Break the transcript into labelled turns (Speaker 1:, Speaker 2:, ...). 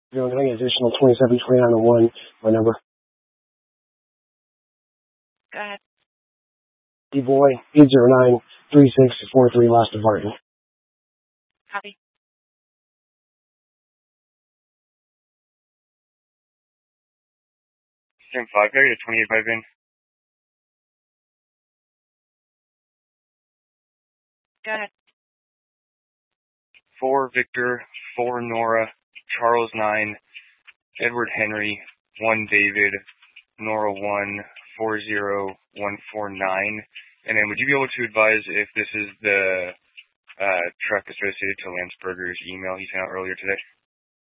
Speaker 1: Can I get additional 272901, my number?
Speaker 2: Go ahead.
Speaker 1: D-Boy, 809-3643, last of Barton.
Speaker 2: Copy.
Speaker 3: Sim 5, area 28 in.
Speaker 2: Go ahead.
Speaker 3: 4 Victor, 4 Nora, Charles 9, Edward Henry, 1 David, Nora 1, 40149. And then would you be able to advise if this is the truck associated to Lance Berger's email he sent out earlier today?